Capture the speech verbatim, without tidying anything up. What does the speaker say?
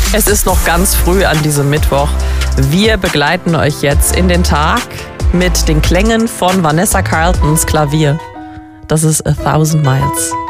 Es ist noch ganz früh an diesem Mittwoch. Wir begleiten euch jetzt in den Tag mit den Klängen von Vanessa Carltons Klavier. Das ist A Thousand Miles.